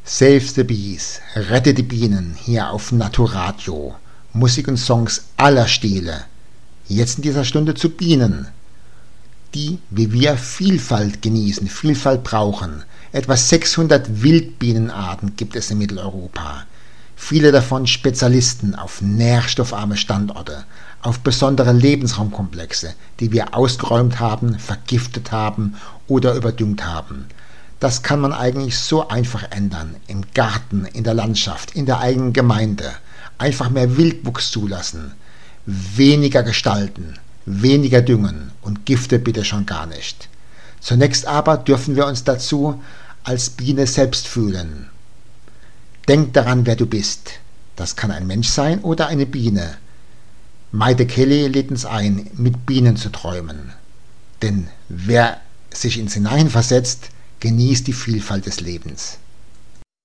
Save the Bees, rette die Bienen hier auf Naturadio. Musik und Songs aller Stile. Jetzt in dieser Stunde zu Bienen, die, wie wir, Vielfalt genießen, Vielfalt brauchen. Etwa 600 Wildbienenarten gibt es in Mitteleuropa. Viele davon Spezialisten auf nährstoffarme Standorte, auf besondere Lebensraumkomplexe, die wir ausgeräumt haben, vergiftet haben oder überdüngt haben. Das kann man eigentlich so einfach ändern, im Garten, in der Landschaft, in der eigenen Gemeinde. Einfach mehr Wildwuchs zulassen, weniger gestalten, weniger düngen und Gifte bitte schon gar nicht. Zunächst aber dürfen wir uns dazu als Biene selbst fühlen. Denk daran, wer du bist. Das kann ein Mensch sein oder eine Biene. Maite Kelly lädt uns ein, mit Bienen zu träumen. Denn wer sich ins Hinein versetzt, genießt die Vielfalt des Lebens.